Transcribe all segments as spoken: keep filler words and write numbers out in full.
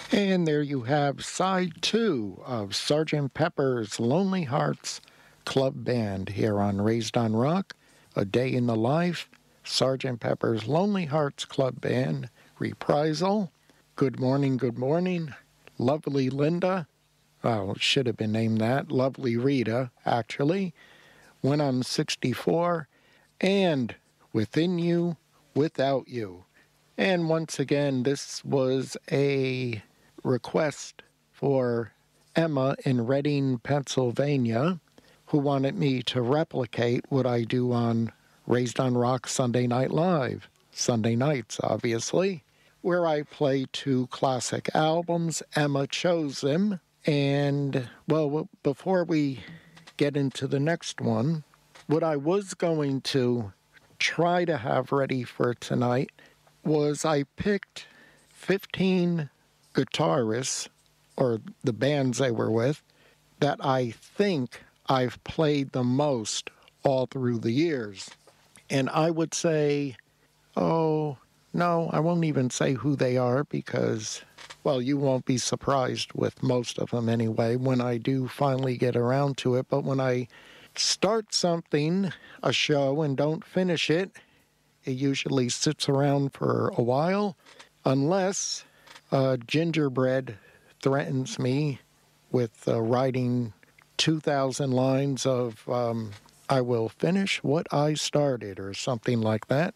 And there you have side two of Sergeant Pepper's Lonely Hearts Club Band here on Raised on Rock, A Day in the Life, Sergeant Pepper's Lonely Hearts Club Band reprisal. Good morning, good morning. Lovely Linda, well, it should have been named that, Lovely Rita, actually, went on sixty-four, and Within You, Without You. And once again, this was a request for Emma in Reading, Pennsylvania, who wanted me to replicate what I do on Raised on Rock Sunday Night Live, Sunday nights, obviously, where I play two classic albums. Emma chose them. And, well, before we get into the next one, what I was going to try to have ready for tonight was I picked fifteen guitarists, or the bands they were with, that I think I've played the most all through the years. And I would say, oh, no, I won't even say who they are because, well, you won't be surprised with most of them anyway when I do finally get around to it. But when I start something, a show, and don't finish it, it usually sits around for a while, unless uh, Gingerbread threatens me with uh, writing two thousand lines of um, I will finish what I started or something like that.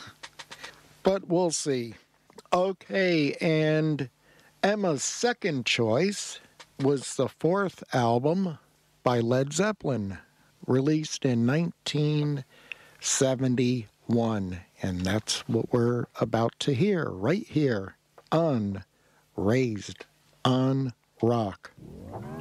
But we'll see. Okay, and Emma's second choice was the fourth album by Led Zeppelin, released in nineteen seventy-one. And that's what we're about to hear right here on Raised on Rock.